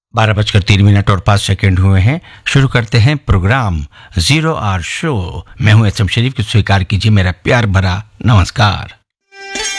12:03 और 5 सेकंड हुए हैं। शुरू करते हैं प्रोग्राम जीरो आवर शो। मैं हूं एचएम शरीफ की, स्वीकार कीजिए मेरा प्यार भरा नमस्कार।